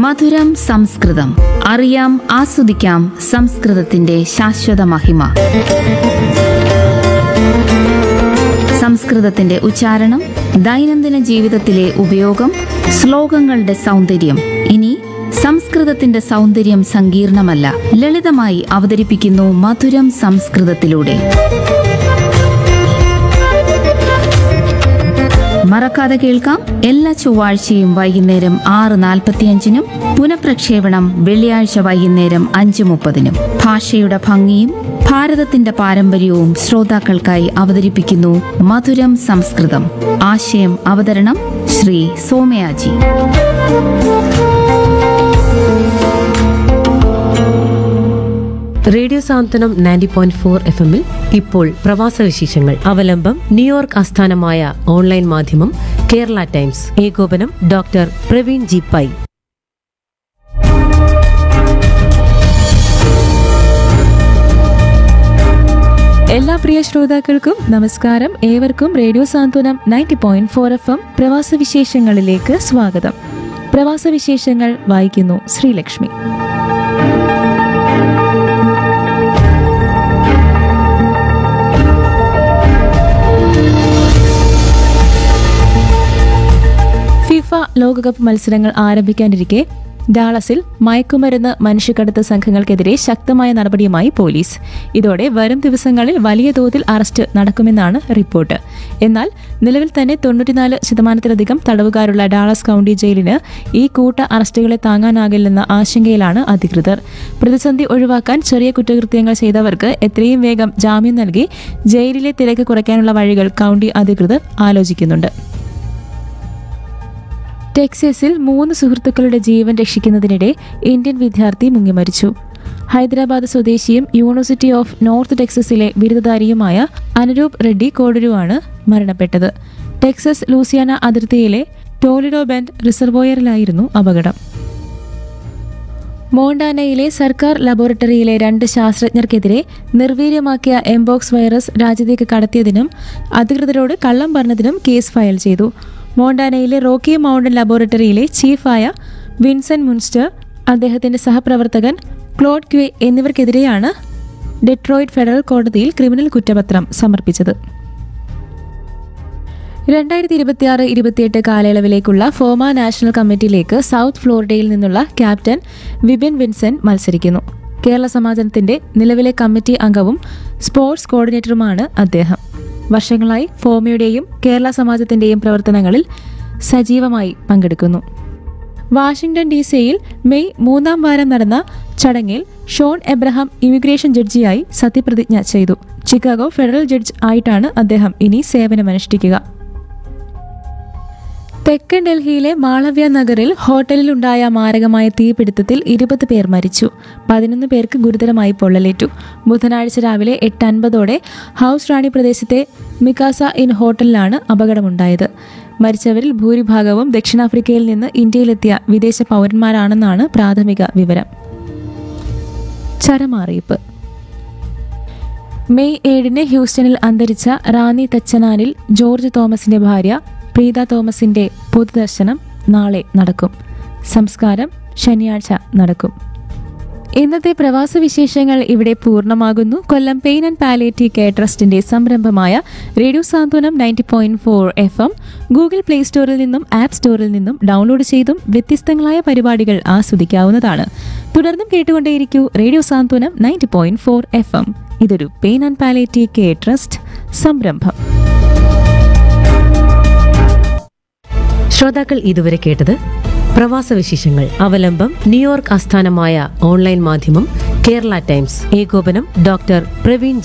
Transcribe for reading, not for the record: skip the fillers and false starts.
മധുരം സംസ്കൃതം. അറിയാം, ആസ്വദിക്കാം സംസ്കൃതത്തിന്റെ ശാശ്വത മഹിമ. സംസ്കൃതത്തിന്റെ ഉച്ചാരണം, ദൈനംദിന ജീവിതത്തിലെ ഉപയോഗം, ശ്ലോകങ്ങളുടെ സൗന്ദര്യം. ഇനി സംസ്കൃതത്തിന്റെ സൗന്ദര്യം സങ്കീർണമല്ല, ലളിതമായി അവതരിപ്പിക്കുന്നു മധുരം സംസ്കൃതത്തിലൂടെ. മറക്കാതെ കേൾക്കാം, എല്ലാ ചൊവ്വാഴ്ചയും വൈകുന്നേരം 6:45-നും പുനഃപ്രക്ഷേപണം വെള്ളിയാഴ്ച വൈകുന്നേരം 5:30-നും. ഭാഷയുടെ ഭംഗിയും ഭാരതത്തിന്റെ പാരമ്പര്യവും ശ്രോതാക്കൾക്കായി അവതരിപ്പിക്കുന്നു മധുരം സംസ്കൃതം. ആശയം അവതരണം ശ്രീ സോമയാജി. റേഡിയോ സാന്ത്വനം 90.4 FM-ൽ ഇപ്പോൾ പ്രവാസ വിശേഷങ്ങൾ. അവലംബം ന്യൂയോർക്ക് ആസ്ഥാനമായ ഓൺലൈൻ മാധ്യമം കേരള ടൈംസ്. ഏകോപനം ഡോക്ടർ പ്രവീൺ ജി പൈ. എല്ലാ പ്രിയ ശ്രോതാക്കൾക്കും നമസ്കാരം. ഏവർക്കും റേഡിയോ സാന്ത്വനം 90.4 FM പ്രവാസ വിശേഷങ്ങളിലേക്ക് സ്വാഗതം. പ്രവാസ വിശേഷങ്ങൾ വായിക്കുന്നു ശ്രീലക്ഷ്മി. ഫിഫ ലോകകപ്പ് മത്സരങ്ങൾ ആരംഭിക്കാനിരിക്കെ ഡാളസിൽ മയക്കുമരുന്ന് മനുഷ്യക്കടത്ത് സംഘങ്ങൾക്കെതിരെ ശക്തമായ നടപടിയുമായി പോലീസ്. ഇതോടെ വരും ദിവസങ്ങളിൽ വലിയ തോതിൽ അറസ്റ്റ് നടക്കുമെന്നാണ് റിപ്പോർട്ട്. എന്നാൽ നിലവിൽ തന്നെ 94% തടവുകാരുള്ള ഡാളസ് കൌണ്ടി ജയിലിന് ഈ കൂട്ട അറസ്റ്റുകളെ താങ്ങാനാകില്ലെന്ന ആശങ്കയിലാണ് അധികൃതർ. പ്രതിസന്ധി ഒഴിവാക്കാൻ ചെറിയ കുറ്റകൃത്യങ്ങൾ ചെയ്തവർക്ക് എത്രയും വേഗം ജാമ്യം നൽകി ജയിലിലെ തിരക്ക് കുറയ്ക്കാനുള്ള വഴികൾ കൌണ്ടി അധികൃതർ ആലോചിക്കുന്നുണ്ട്. ടെക്സസിൽ 3 സുഹൃത്തുക്കളുടെ ജീവൻ രക്ഷിക്കുന്നതിനിടെ ഇന്ത്യൻ വിദ്യാർത്ഥി മുങ്ങിമരിച്ചു. ഹൈദരാബാദ് സ്വദേശിയും university of north ടെക്സസിലെ ബിരുദധാരിയുമായ Anuroop Reddy കോഡരുവാണ് മരണപ്പെട്ടത്. ടെക്സസ് ലൂസിയാന അതിർത്തിയിലെ ടോളിഡോ ബെൻഡ് റിസർവോയറിലായിരുന്നു അപകടം. മോണ്ടാനയിലെ സർക്കാർ ലബോറട്ടറിയിലെ 2 ശാസ്ത്രജ്ഞർക്കെതിരെ നിർവീര്യമാക്കിയ എംപോക്സ് വൈറസ് രാജ്യത്തേക്ക് കടത്തിയതിനും അധികൃതരോട് കള്ളം പറഞ്ഞതിനും കേസ് ഫയൽ ചെയ്തു. മോണ്ടാനയിലെ റോക്കി മൗണ്ടൻ ലബോറട്ടറിയിലെ ചീഫായ വിൻസെന്റ് മുൻസ്റ്റർ, അദ്ദേഹത്തിന്റെ സഹപ്രവർത്തകൻ ക്ലോഡ് ക്വേ എന്നിവർക്കെതിരെയാണ് ഡെട്രോയിറ്റ് ഫെഡറൽ കോടതിയിൽ ക്രിമിനൽ കുറ്റപത്രം സമർപ്പിച്ചത്. 2026-28 കാലയളവിലേക്കുള്ള ഫോമ നാഷണൽ കമ്മിറ്റിയിലേക്ക് സൗത്ത് ഫ്ലോറിഡയിൽ നിന്നുള്ള ക്യാപ്റ്റൻ വിപിൻ വിൻസെന്റ് മത്സരിക്കുന്നു. കേരള സമാജത്തിന്റെ നിലവിലെ കമ്മിറ്റി അംഗവും സ്പോർട്സ് കോർഡിനേറ്ററുമാണ് അദ്ദേഹം. വർഷങ്ങളായി ഫോമയുടെയും കേരള സമാജത്തിന്റെയും പ്രവർത്തനങ്ങളിൽ സജീവമായി പങ്കെടുക്കുന്നു. വാഷിംഗ്ടൺ DC-യിൽ മെയ് 3-ാം വാരം നടന്ന ചടങ്ങിൽ ഷോൺ എബ്രഹാം ഇമിഗ്രേഷൻ ജഡ്ജിയായി സത്യപ്രതിജ്ഞ ചെയ്തു. ചിക്കാഗോ ഫെഡറൽ ജഡ്ജ് ആയിട്ടാണ് അദ്ദേഹം ഇനി സേവനമനുഷ്ഠിക്കുക. തെക്കൻ ഡൽഹിയിലെ മാളവ്യ നഗറിൽ ഹോട്ടലിലുണ്ടായ മാരകമായ തീപിടുത്തത്തിൽ 20 പേർ മരിച്ചു. 11 പേർക്ക് ഗുരുതരമായി പൊള്ളലേറ്റു. ബുധനാഴ്ച രാവിലെ 8:50 ഹൌസ് റാണി പ്രദേശത്തെ മിക്കാസ ഇൻ ഹോട്ടലിലാണ് അപകടമുണ്ടായത്. മരിച്ചവരിൽ ഭൂരിഭാഗവും ദക്ഷിണാഫ്രിക്കയിൽ നിന്ന് ഇന്ത്യയിലെത്തിയ വിദേശ പൗരന്മാരാണെന്നാണ് പ്രാഥമിക വിവരം. ചരമറിയിപ്പ്. മെയ് 7-ന് ഹ്യൂസ്റ്റണിൽ അന്തരിച്ച റാന്നി തച്ചനാനിൽ ജോർജ് തോമസിന്റെ ഭാര്യ പ്രീത തോമസിന്റെ പൊതുദർശനം നാളെ നടക്കും. സംസ്കാരം ശനിയാഴ്ച നടക്കും. ഇന്നത്തെ പ്രവാസ വിശേഷങ്ങൾ ഇവിടെ പൂർണ്ണമാകുന്നു. കൊല്ലം പെയിൻ ആൻഡ് പാലിയേറ്റീവ് കെയർ ട്രസ്റ്റിന്റെ സംരംഭമായ റേഡിയോ സാന്ത്വനം 90.4 FM ഗൂഗിൾ പ്ലേ സ്റ്റോറിൽ നിന്നും ആപ്പ് സ്റ്റോറിൽ നിന്നും ഡൗൺലോഡ് ചെയ്തും വ്യത്യസ്തങ്ങളായ പരിപാടികൾ ആസ്വദിക്കാവുന്നതാണ്. തുടർന്നും കേട്ടുകൊണ്ടേയിരിക്കൂ റേഡിയോ സാന്ത്വനം 90.4 FM. ഇതൊരു pain and palliative care trust സംരംഭം. ശ്രോതാക്കൾ ഇതുവരെ കേട്ടത് പ്രവാസ വിശേഷങ്ങൾ. അവലംബം ന്യൂയോർക്ക് ആസ്ഥാനമായ ഓൺലൈൻ മാധ്യമം കേരള ടൈംസ്. ഏകോപനം ഡോക്ടർ പ്രവീൺ